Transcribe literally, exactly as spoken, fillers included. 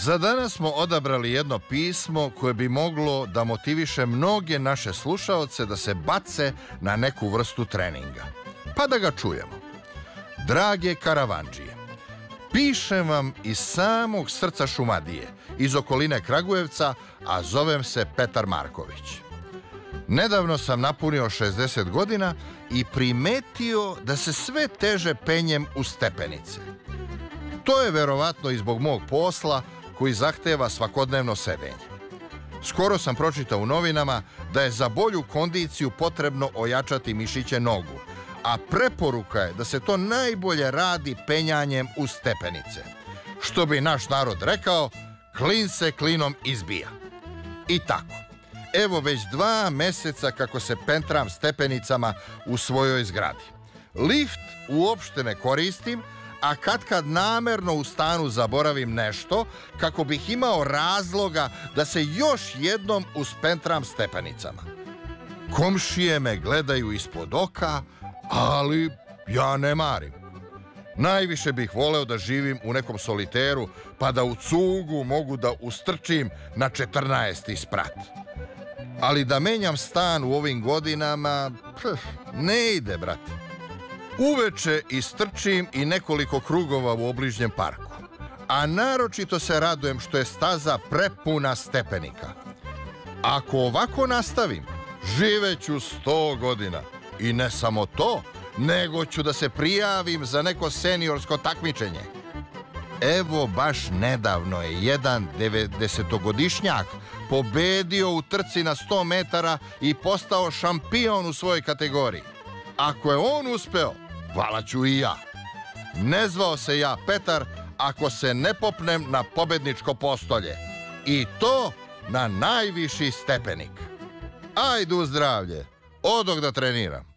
Za danas smo odabrali jedno pismo koje bi moglo da motiviše mnoge naše slušaoce da se bace na neku vrstu treninga. Pa da ga čujemo. Drage karavandžije, pišem vam iz samog srca Šumadije, iz okoline Kragujevca, a zovem se Petar Marković. Nedavno sam napunio šezdeset godina i primetio da se sve teže penjem u stepenice. To je verovatno i zbog mog posla koji zahteva svakodnevno sedenje. Skoro sam pročitao u novinama da je za bolju kondiciju potrebno ojačati mišiće nogu, a preporuka je da se to najbolje radi penjanjem u stepenice. Što bi naš narod rekao, klin se klinom izbija. I tako, evo već dva meseca kako se pentram stepenicama u svojoj zgradi. Lift uopšte ne koristim, a katkad namerno u stanu zaboravim nešto kako bih imao razloga da se još jednom uspentram stepenicama. Komšije me gledaju ispod oka, ali ja ne marim. Najviše bih voleo da živim u nekom soliteru, pa da u cugu mogu da ustrčim na četrnaesti sprat. Ali da menjam stan u ovim godinama, pff, ne ide, brate. Uveče istrčim i nekoliko krugova u obližnjem parku, a naročito se radujem što je staza prepuna stepenika. Ako ovako nastavim, živeću sto godina. I ne samo to, nego ću da se prijavim za neko seniorsko takmičenje. Evo baš nedavno je jedan devedesetogodišnjak pobedio u trci na sto metara i postao šampion u svojoj kategoriji. Ako je on uspeo, vala ću i ja. Ne zvao se ja Petar ako se ne popnem na pobedničko postolje. I to na najviši stepenik. Ajde u zdravlje, odog da treniram.